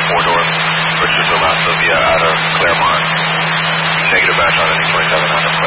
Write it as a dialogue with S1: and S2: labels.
S1: 4-door, Richard Lasso via out of Claremont. Negative match on ending 27 out of Claremont.